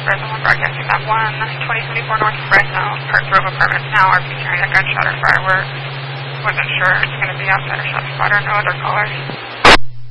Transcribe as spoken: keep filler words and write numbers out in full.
Fresno one broadcasting that one twenty seventy-four North Fresno Park Grove apartments now are featuring a gunshot or fireworks. Wasn't sure if it's going to be outside or shot spotter. No other callers.